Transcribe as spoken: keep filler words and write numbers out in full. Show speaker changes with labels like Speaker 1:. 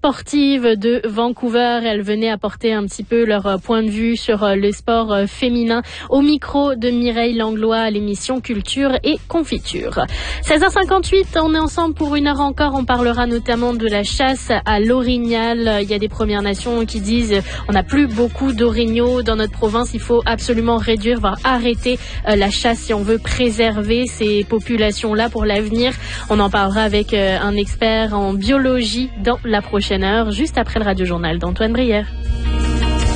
Speaker 1: sportives de Vancouver. Elles venaient apporter un petit peu leur point de vue sur le sport féminin au micro de Mireille Langlois à l'émission Culture et Confiture. seize heures cinquante-huit, on est ensemble pour une heure encore. On parlera notamment de la chasse à l'orignal. Il y a des Premières Nations qui disent on n'a plus beaucoup d'orignaux dans notre province. Il faut absolument réduire, voire arrêter la chasse si on veut préserver ces populations-là pour l'avenir. On en parlera avec un expert en biologie dans la prochaine heure, juste après le radio-journal d'Antoine Brière.